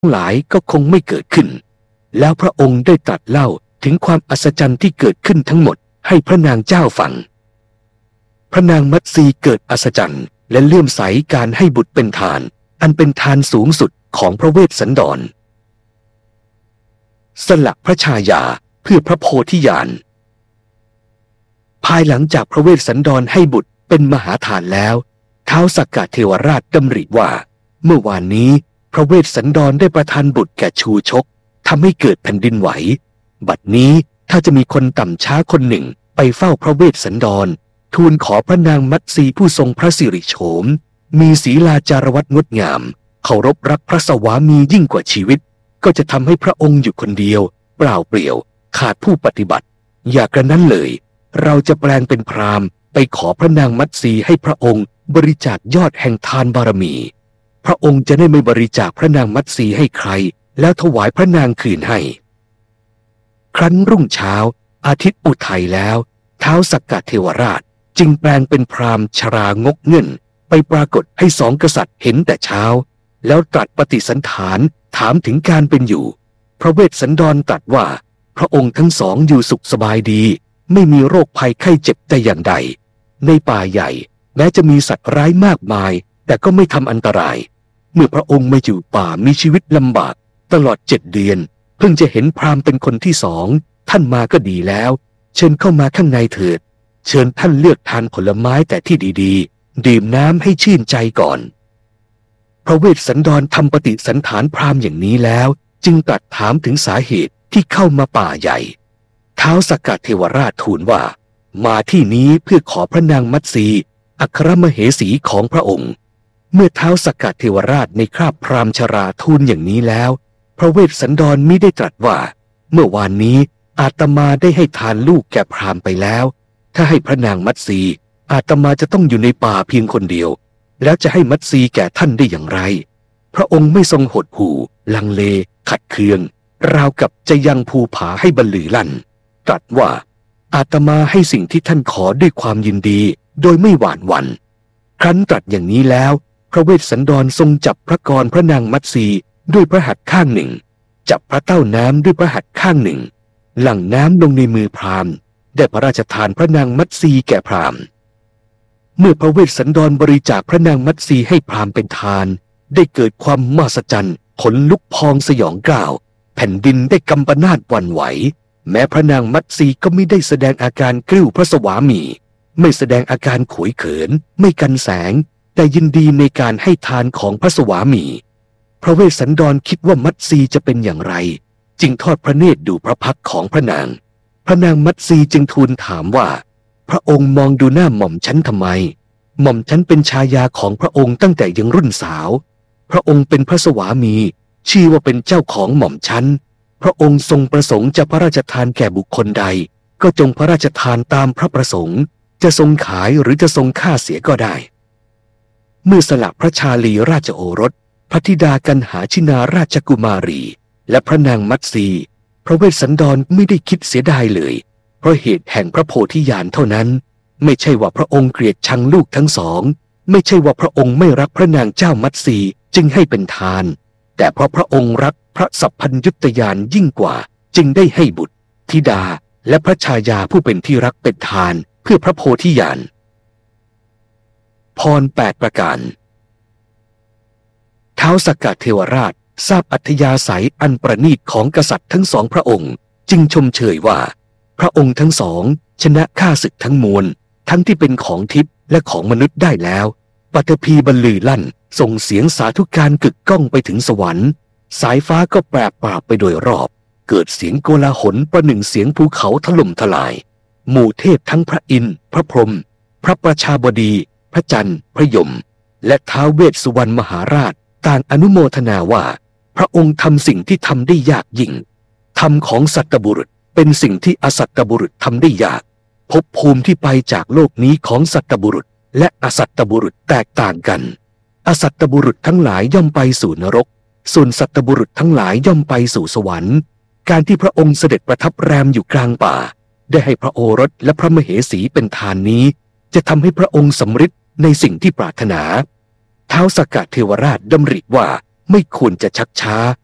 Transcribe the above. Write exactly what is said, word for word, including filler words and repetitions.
ทั้งหลายก็คงไม่เกิดขึ้นแล้วพระองค์ได้ตรัสเล่าถึงความอัศจรรย์ที่เกิดขึ้นทั้งหมดให้พระนางเจ้าฟังพระนางมัตสีเกิดอัศจรรย์และเลื่อมใสการให้บุตรเป็นทานอันเป็นทานสูงสุดของพระเวสสันดรสละพระชายาเพื่อพระโพธิญาณภายหลังจากพระเวสสันดรให้บุตรเป็นมหาทานแล้วท้าวสักกะเทวราชดำริว่าเมื่อวานนี้พระเวสสันดรได้ประทานบุตรแก่ชูชกทำให้เกิดแผ่นดินไหวบัดนี้ถ้าจะมีคนต่ำช้าคนหนึ่งไปเฝ้าพระเวสสันดรทูลขอพระนางมัตสีผู้ทรงพระสิริโฉมมีศีลาจารวัตรงดงามเคารพรักพระสวามียิ่งกว่าชีวิตก็จะทำให้พระองค์อยู่คนเดียวเปล่าเปลี่ยวขาดผู้ปฏิบัติอย่ากระนั้นเลยเราจะแปลงเป็นพราหมณ์ไปขอพระนางมัตสีให้พระองค์บริจาคยอดแห่งทานบารมีพระองค์จะได้ไม่บริจาคพระนางมัตสีให้ใครแล้วถวายพระนางคืนให้ครั้นรุ่งเช้าอาทิตย์อุทัยแล้วท้าวสักกะเทวราชจึงแปลงเป็นพราหมณ์ชรางกเงินไปปรากฏให้สองกษัตริย์เห็นแต่เช้าแล้วตรัสปฏิสันถานถามถึงการเป็นอยู่พระเวสสันดรตรัสว่าพระองค์ทั้งสองอยู่สุขสบายดีไม่มีโรคภัยไข้เจ็บแต่อย่างใดในป่าใหญ่แม้จะมีสัตว์ร้ายมากมายแต่ก็ไม่ทำอันตรายเมื่อพระองค์มาอยู่ป่ามีชีวิตลำบากตลอดเจ็ดเดือนเพิ่งจะเห็นพราหมณ์เป็นคนที่สองท่านมาก็ดีแล้วเชิญเข้ามาข้างในเถิดเชิญท่านเลือกทานผลไม้แต่ที่ดีๆดื่มน้ำให้ชื่นใจก่อนพระเวสสันดรทำปฏิสันถานพราหมณ์อย่างนี้แล้วจึงตรัสถามถึงสาเหตุที่เข้ามาป่าใหญ่ท้าวสักกะเทวราชทูลว่ามาที่นี้เพื่อขอพระนางมัตสีอัครมเหสีของพระองค์เมื่อท้าวสักกะเทวราชในคราบพราหมณ์ชราทูลอย่างนี้แล้วพระเวสสันดรมิได้ตรัสว่าเมื่อวานนี้อาตมาได้ให้ทานลูกแก่พราหมณ์ไปแล้วถ้าให้พระนางมัตสีอาตมาจะต้องอยู่ในป่าเพียงคนเดียวแล้วจะให้มัตสีแก่ท่านได้อย่างไรพระองค์ไม่ทรงหดหู่ลังเลขัดเคืองราวกับจะยังภูผาให้บรรลือลั่นตรัสว่าอาตมาให้สิ่งที่ท่านขอด้วยความยินดีโดยไม่หวาดหวั่นครั้นตรัสอย่างนี้แล้วพระเวสสันดรทรงจับพระกรพระนางมัตสีด้วยพระหัตถ์ข้างหนึ่งจับพระเต้าน้ำด้วยพระหัตถ์ข้างหนึ่งหลั่งน้ำลงในมือพราหมณ์ได้พระราชทานพระนางมัตสีแก่พราหมณ์เมื่อพระเวสสันดรบริจาคพระนางมัตสีให้พราหมณ์เป็นทานได้เกิดความมหัศจรรย์ขนลุกพองสยองกล้าวแผ่นดินได้กำปนาตหวั่นไหวแม้พระนางมัตสีก็ไม่ได้แสดงอาการกริ้วพระสวามีไม่แสดงอาการขวยเขินไม่กันแสงแต่ยินดีในการให้ทานของพระสวามีพระเวสสันดรคิดว่ามัตสีจะเป็นอย่างไรจึงทอดพระเนตรดูพระพักตร์ของพระนางพระนางมัตสีจึงทูลถามว่าพระองค์มองดูหน้าหม่อมฉันทำไมหม่อมฉันเป็นชายาของพระองค์ตั้งแต่ยังรุ่นสาวพระองค์เป็นพระสวามีชื่อว่าเป็นเจ้าของหม่อมฉันพระองค์ทรงประสงค์จะพระราชทานแก่บุคคลใดก็จงพระราชทานตามพระประสงค์จะทรงขายหรือจะทรงฆ่าเสียก็ได้เมื่อสละพระชาลีราชโอรสพระธิดากันหาชินาราชกุมารีและพระนางมัตสีพระเวสสันดรไม่ได้คิดเสียดายเลยเพราะเหตุแห่งพระโพธิญาณเท่านั้นไม่ใช่ว่าพระองค์เกลียดชังลูกทั้งสองไม่ใช่ว่าพระองค์ไม่รักพระนางเจ้ามัตสีจึงให้เป็นทานแต่เพราะพระองค์รักพระสัพพัญญุตญาณยิ่งกว่าจึงได้ให้บุตรธิดาและพระชายาผู้เป็นที่รักเป็นทานเพื่อพระโพธิญาณพรแปดประการท้าวสักกะเทวราชทราบอัธยาศัยอันประณีตของกษัตริย์ทั้งสองพระองค์จึงชมเชยว่าพระองค์ทั้งสองชนะข้าศึกทั้งมวลทั้งที่เป็นของทิพย์และของมนุษย์ได้แล้วปฐพีบรรลือลั่นส่งเสียงสาธุการกึกก้องไปถึงสวรรค์สายฟ้าก็แปรปราบไปโดยรอบเกิดเสียงโกลาหลประหนึ่งเสียงภูเขาถล่มทลายหมู่เทพทั้งพระอินทร์พระพรหมพระประชาบดีพระจันทร์พระยมและท้าวเวสสุวรรณมหาราชต่างอนุโมทนาว่าพระองค์ทำสิ่งที่ทำได้ยากยิ่งธรรมของสัตตบุรุษเป็นสิ่งที่อสัตตบุรุษทำได้ยากภพภูมิที่ไปจากโลกนี้ของสัตตบุรุษและอสัตตบุรุษแตกต่างกันอสัตตบุรุษทั้งหลายย่อมไปสู่นรกส่วนสัตตบุรุษทั้งหลายย่อมไปสู่สวรรค์การที่พระองค์เสด็จประทับแรมอยู่กลางป่าได้ให้พระโอรสและพระมเหสีเป็นทานนี้จะทำให้พระองค์สำฤทธิ์ในสิ่งที่ปรารถนาท้าวสักกะเทวราชดำริว่าไม่ควรจะชักช้า